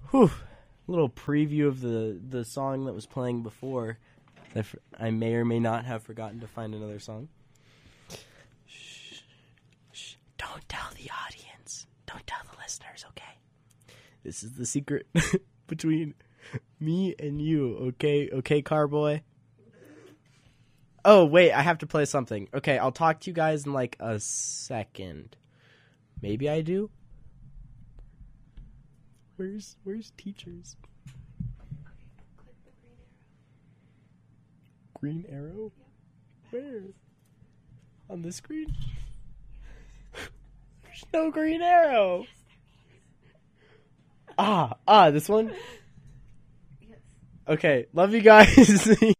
Whew. Little preview of the song that was playing before. I may or may not have forgotten to find another song. Shh. Shh. Don't tell the audience. Don't tell the listeners, okay? This is the secret between me and you, okay? Okay, Carboy? Oh, wait, I have to play something. Okay, I'll talk to you guys in like a second. Maybe I do? Where's teachers? Click the green arrow. Green arrow? Yep. Where? On this screen? There's no green arrow. Yes, This one? Yes. Okay, love you guys.